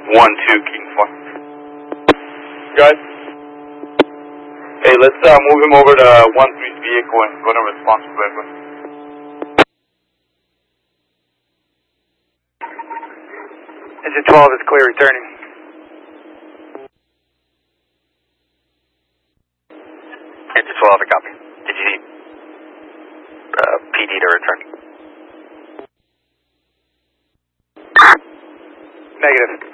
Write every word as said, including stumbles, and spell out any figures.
one two King one. Guys? Hey, let's uh, move him over to one three's vehicle and go to response to Redwood. Engine twelve is clear returning. Engine twelve, a copy. Did you need uh, P D to return? Negative.